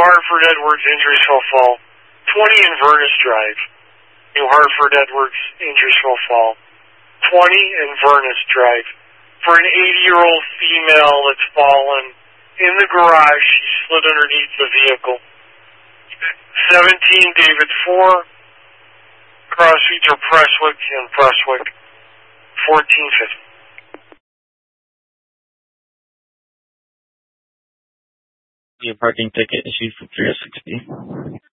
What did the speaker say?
Hartford Edwards, Ingersoll Fall. 20 Inverness Drive, New Hartford Edwards, Ingersoll Fall. 20 Inverness Drive. For an 80-year-old female that's fallen in the garage, she slid underneath the vehicle. 17 David 4, cross streets are Prestwick and Prestwick. 1450. Parking ticket issued for 360.